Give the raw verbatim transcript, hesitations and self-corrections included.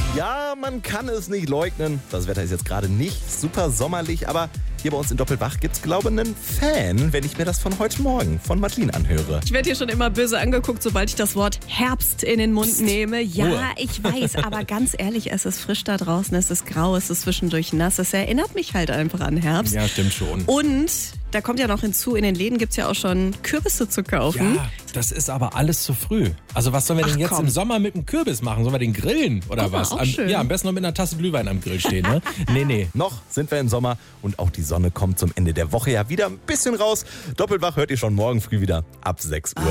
Ja, man kann es nicht leugnen. Das Wetter ist jetzt gerade nicht super sommerlich, aber hier bei uns in Doppelbach gibt's, glaube ich, einen Fan, wenn ich mir das von heute Morgen von Madeline anhöre. Ich werde hier schon immer böse angeguckt, sobald ich das Wort Herbst in den Mund nehme. Ja, Ruhe. ich weiß, aber ganz ehrlich, es ist frisch da draußen, es ist grau, es ist zwischendurch nass. Es erinnert mich halt einfach an Herbst. Ja, stimmt schon. Und da kommt ja noch hinzu, in den Läden gibt's ja auch schon Kürbisse zu kaufen. Ja, das ist aber alles zu früh. Also was sollen wir denn Ach, jetzt komm. im Sommer mit dem Kürbis machen? Sollen wir den grillen oder Guck mal, was? auch Am, schön. ja, am besten noch mit einer Tasse Glühwein am Grill stehen, ne? Nee, nee. Noch sind wir im Sommer und auch die Sonne kommt zum Ende der Woche ja wieder ein bisschen raus. Doppelbach hört ihr schon morgen früh wieder ab sechs Uhr.